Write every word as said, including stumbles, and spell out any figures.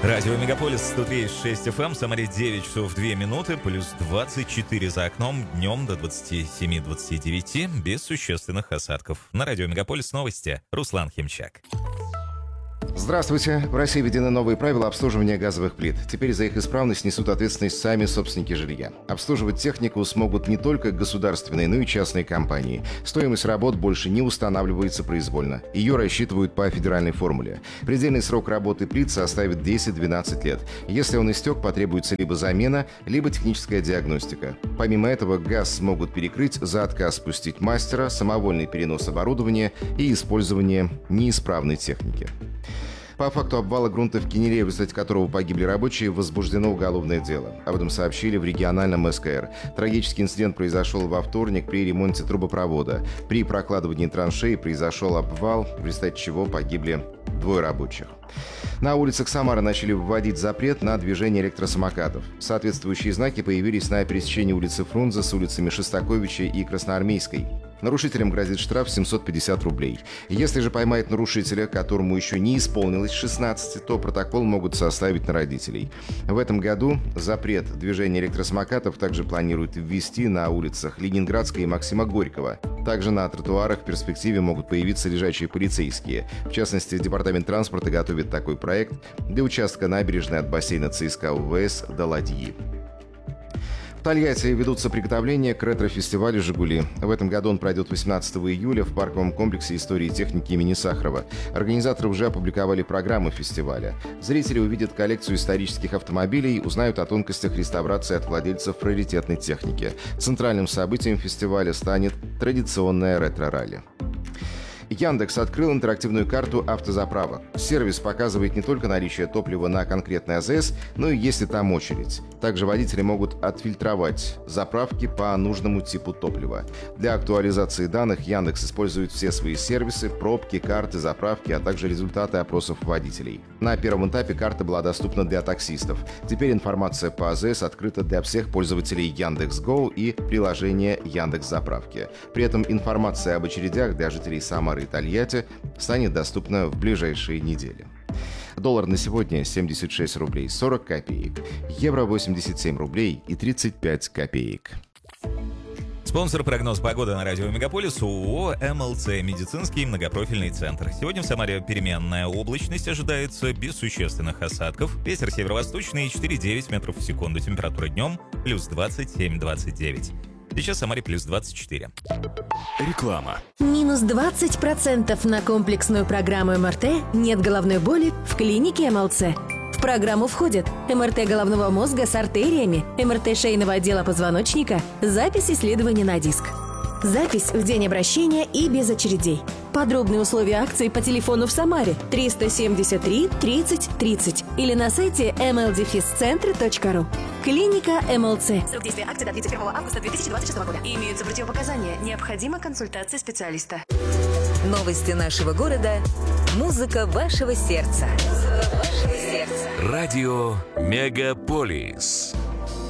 Радио Мегаполис сто три и шесть эф эм, в Самаре девять часов две минуты, плюс двадцать четыре за окном, днем до двадцати семи двадцати девяти, без существенных осадков. На Радио Мегаполис новости. Руслан Химчак. Здравствуйте. В России введены новые правила обслуживания газовых плит. Теперь за их исправность несут ответственность сами собственники жилья. Обслуживать технику смогут не только государственные, но и частные компании. Стоимость работ больше не устанавливается произвольно. Ее рассчитывают по федеральной формуле. Предельный срок работы плит составит десять-двенадцать лет. Если он истек, потребуется либо замена, либо техническая диагностика. Помимо этого, газ смогут перекрыть за отказ пустить мастера, самовольный перенос оборудования и использование неисправной техники. По факту обвала грунта в Кенере, в результате которого погибли рабочие, возбуждено уголовное дело. Об этом сообщили в региональном эс ка эр. Трагический инцидент произошел во вторник при ремонте трубопровода. При прокладывании траншеи произошел обвал, в результате чего погибли двое рабочих. На улицах Самары начали вводить запрет на движение электросамокатов. Соответствующие знаки появились на пересечении улицы Фрунзе с улицами Шостаковича и Красноармейской. Нарушителям грозит штраф семьсот пятьдесят рублей. Если же поймают нарушителя, которому еще не исполнилось шестнадцать, то протокол могут составить на родителей. В этом году запрет движения электросамокатов также планируют ввести на улицах Ленинградской и Максима Горького. Также на тротуарах в перспективе могут появиться лежачие полицейские. В частности, Департамент транспорта готовит такой проект для участка набережной от бассейна цэ эс ка у вэ эс до Ладьи. В Тольятти ведутся приготовления к ретро-фестивалю «Жигули». В этом году он пройдет восемнадцатого июля в парковом комплексе истории и техники имени Сахарова. Организаторы уже опубликовали программу фестиваля. Зрители увидят коллекцию исторических автомобилей, узнают о тонкостях реставрации от владельцев раритетной техники. Центральным событием фестиваля станет традиционное ретро-ралли. Яндекс открыл интерактивную карту автозаправок. Сервис показывает не только наличие топлива на конкретный а зэ эс, но и если там очередь. Также водители могут отфильтровать заправки по нужному типу топлива. Для актуализации данных Яндекс использует все свои сервисы, пробки, карты, заправки, а также результаты опросов водителей. На первом этапе карта была доступна для таксистов. Теперь информация по а зэ эс открыта для всех пользователей Яндекс.Го и приложения Яндекс.Заправки. При этом информация об очередях для жителей Самары и Тольятти станет доступна в ближайшие недели. Доллар на сегодня семьдесят шесть рублей сорок копеек, евро восемьдесят семь рублей и тридцать пять копеек. Спонсор прогноз погоды на радио Мегаполис ООО эм эл цэ медицинский многопрофильный центр. Сегодня в Самаре переменная облачность ожидается без существенных осадков. Ветер северо-восточный четыре-девять метров в секунду. Температура днем плюс двадцать семь - двадцать девять. Сейчас в Самаре плюс двадцать четыре. Реклама. Минус двадцать процентов на комплексную программу эм эр тэ «Нет головной боли» в клинике эм эл цэ. В программу входят эм эр тэ головного мозга с артериями, эм эр тэ шейного отдела позвоночника, запись исследования на диск. Запись в день обращения и без очередей. Подробные условия акции по телефону в Самаре триста семьдесят три тридцать тридцать или на сайте эм эл дефис центр точка ру. Клиника эм эл цэ. Срок действия акции до тридцать первого августа две тысячи двадцать шестого года. Имеются противопоказания. Необходима консультация специалиста. Новости нашего города. Музыка вашего сердца. Музыка вашего сердца. Радио Мегаполис.